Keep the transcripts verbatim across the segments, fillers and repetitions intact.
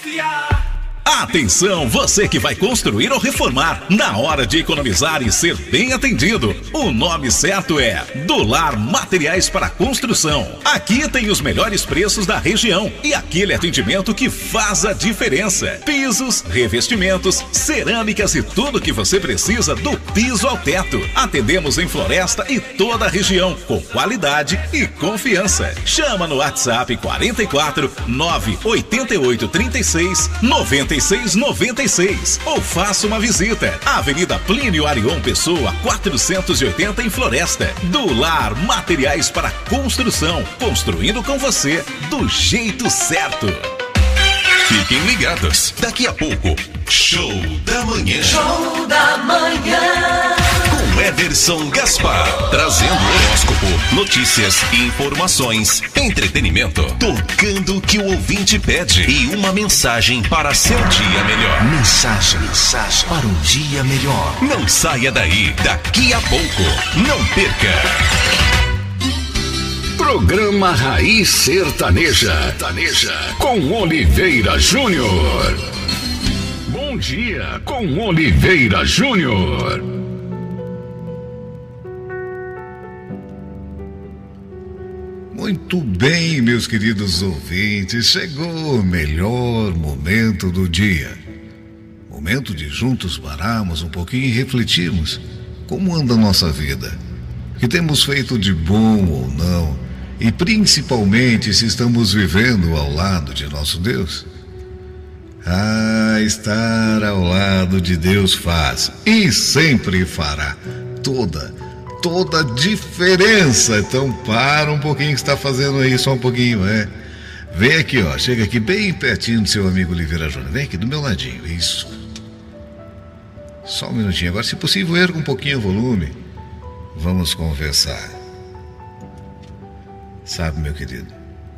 Atenção, você que vai construir ou reformar. Na hora de economizar e ser bem atendido, o nome certo é Do Lar Materiais para Construção. Aqui tem os melhores preços da região e aquele atendimento que faz a diferença. Pisos, revestimentos, cerâmicas e tudo que você precisa do piso ao teto. Atendemos em Floresta e toda a região com qualidade e confiança. Chama no WhatsApp quarenta e quatro, nove oito oito, trinta e seis, noventa e seis noventa e seis ou faça uma visita. Avenida Plínio Arion Pessoa, quatrocentos e oitenta em Floresta. Do Lar Materiais para Construção, construindo com você do jeito certo. Fiquem ligados, daqui a pouco, Show da Manhã. Show da Manhã. Com Ederson Gaspar, trazendo horóscopo, notícias, informações, entretenimento, tocando o que o ouvinte pede e uma mensagem para seu dia melhor. Mensagem, mensagem para um dia melhor. Não saia daí, daqui a pouco, não perca. Programa Raiz Sertaneja, Sertaneja com Oliveira Júnior. Bom dia com Oliveira Júnior. Muito bem, meus queridos ouvintes, chegou o melhor momento do dia. Momento de juntos pararmos um pouquinho e refletirmos como anda a nossa vida, o que temos feito de bom ou não, e principalmente se estamos vivendo ao lado de nosso Deus. Ah, estar ao lado de Deus faz e sempre fará toda, toda diferença. Então para um pouquinho que está fazendo aí, só um pouquinho, é. Vem aqui, ó, chega aqui bem pertinho do seu amigo Oliveira Júnior. Vem aqui do meu ladinho, isso. Só um minutinho, agora se possível erga um pouquinho o volume. Vamos conversar. Sabe, meu querido,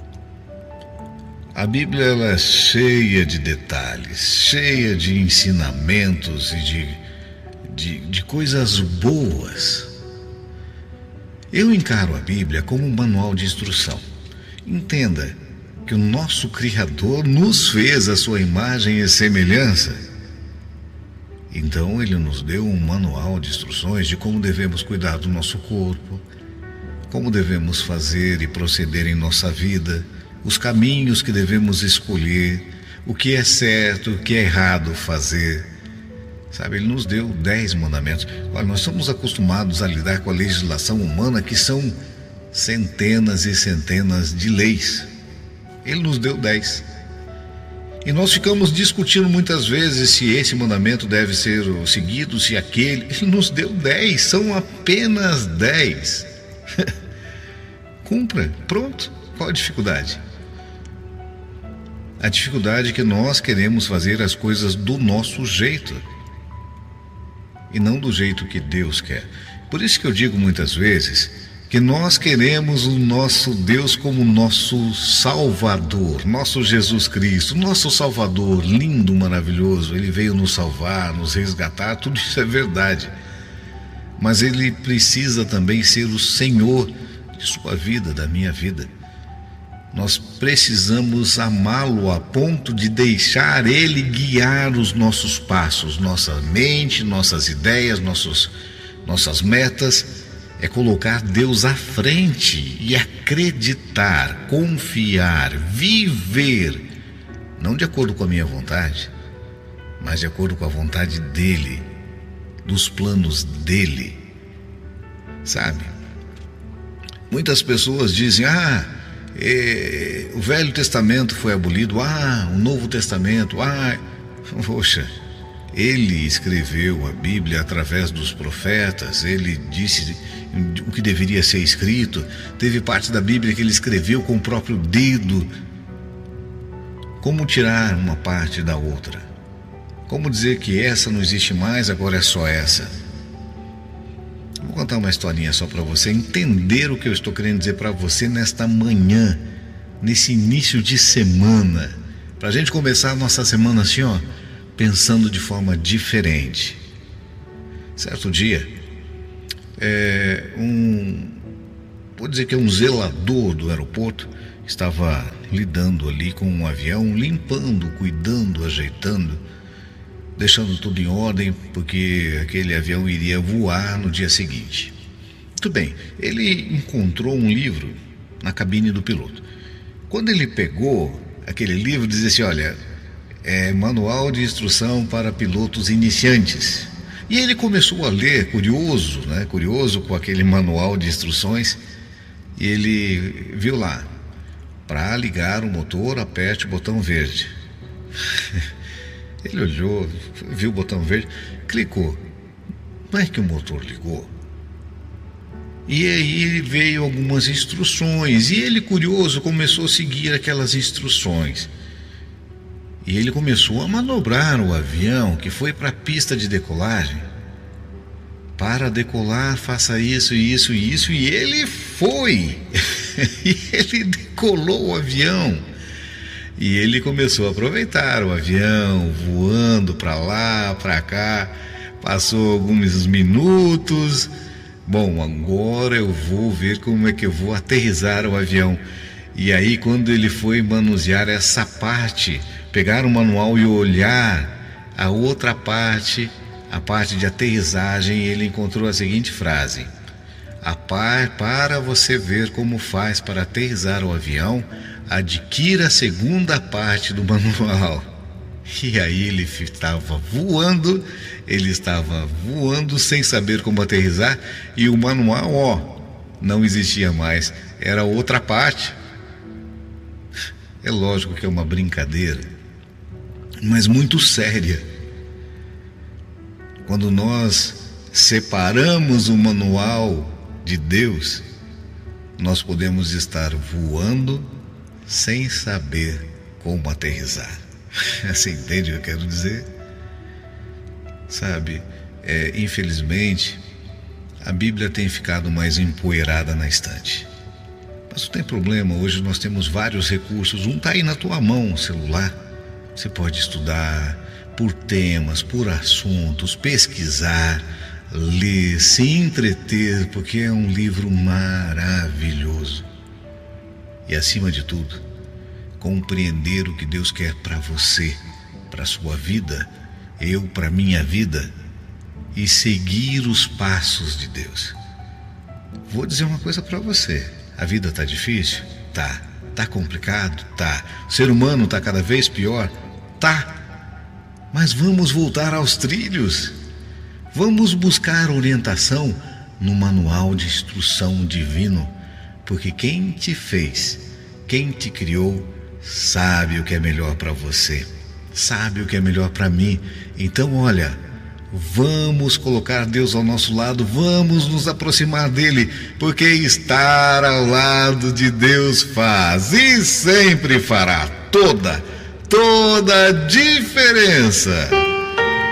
a Bíblia ela é cheia de detalhes, cheia de ensinamentos e de, de, de coisas boas. Eu encaro a Bíblia como um manual de instrução. Entenda que o nosso Criador nos fez a sua imagem e semelhança. Então ele nos deu um manual de instruções de como devemos cuidar do nosso corpo, como devemos fazer e proceder em nossa vida, os caminhos que devemos escolher, o que é certo, o que é errado fazer. Sabe, ele nos deu dez mandamentos. Olha, nós somos acostumados a lidar com a legislação humana, que são centenas e centenas de leis. Ele nos deu dez. E nós ficamos discutindo muitas vezes se esse mandamento deve ser seguido, se aquele. Ele nos deu dez, são apenas dez. Cumpra, pronto. Qual a dificuldade? A dificuldade é que nós queremos fazer as coisas do nosso jeito e não do jeito que Deus quer. Por isso que eu digo muitas vezes que nós queremos o nosso Deus como nosso Salvador, nosso Jesus Cristo, nosso Salvador, lindo, maravilhoso. Ele veio nos salvar, nos resgatar, tudo isso é verdade. Mas Ele precisa também ser o Senhor de sua vida, da minha vida. Nós precisamos amá-lo a ponto de deixar Ele guiar os nossos passos, nossa mente, nossas ideias, nossos, nossas metas. É colocar Deus à frente e acreditar, confiar, viver, não de acordo com a minha vontade, mas de acordo com a vontade dEle, dos planos dEle. Sabe? Muitas pessoas dizem, ah, é, o Velho Testamento foi abolido, ah, o Novo Testamento, ah, poxa, ele escreveu a Bíblia através dos profetas, ele disse o que deveria ser escrito, teve parte da Bíblia que ele escreveu com o próprio dedo. Como tirar uma parte da outra? Como dizer que essa não existe mais, agora é só essa? Vou contar uma historinha só para você entender o que eu estou querendo dizer para você nesta manhã, nesse início de semana, para a gente começar a nossa semana assim, ó, pensando de forma diferente. Certo dia, é, um, vou dizer que é um zelador do aeroporto, estava lidando ali com um avião, limpando, cuidando, ajeitando, deixando tudo em ordem, porque aquele avião iria voar no dia seguinte. Muito bem, ele encontrou um livro na cabine do piloto. Quando ele pegou aquele livro, dizia assim, olha, é Manual de Instrução para Pilotos Iniciantes. E ele começou a ler, curioso, né? Curioso com aquele manual de instruções, e ele viu lá, para ligar o motor, aperte o botão verde. Ele olhou, viu o botão verde, clicou. Não é que o motor ligou? E aí veio algumas instruções, e ele, curioso, começou a seguir aquelas instruções. E ele começou a manobrar o avião, que foi para a pista de decolagem. Para decolar, faça isso, isso e isso, e ele foi. E ele decolou o avião. E ele começou a aproveitar o avião, voando para lá, para cá. Passou alguns minutos. Bom, agora eu vou ver como é que eu vou aterrissar o avião. E aí, quando ele foi manusear essa parte, pegar o manual e olhar a outra parte, a parte de aterrissagem, ele encontrou a seguinte frase: a par, para você ver como faz para aterrissar o avião, adquira a segunda parte do manual. E aí ele estava voando, ele estava voando sem saber como aterrissar, e o manual, ó, não existia mais, era outra parte. É lógico que é uma brincadeira, mas muito séria. Quando nós separamos o manual de Deus, nós podemos estar voando sem saber como aterrissar. Você entende o que eu quero dizer? Sabe, é, infelizmente, a Bíblia tem ficado mais empoeirada na estante. Mas não tem problema, hoje nós temos vários recursos. Um está aí na tua mão, o celular. Você pode estudar por temas, por assuntos, pesquisar, ler, se entreter, porque é um livro maravilhoso. E acima de tudo, compreender o que Deus quer para você, para a sua vida, eu para minha vida, e seguir os passos de Deus. Vou dizer uma coisa para você: a vida tá difícil? Tá. Tá complicado? Tá. O ser humano tá cada vez pior? Tá. Mas vamos voltar aos trilhos. Vamos buscar orientação no manual de instrução divino, porque quem te fez, quem te criou, sabe o que é melhor para você, sabe o que é melhor para mim. Então, olha, vamos colocar Deus ao nosso lado, vamos nos aproximar dele, porque estar ao lado de Deus faz e sempre fará toda, toda a diferença.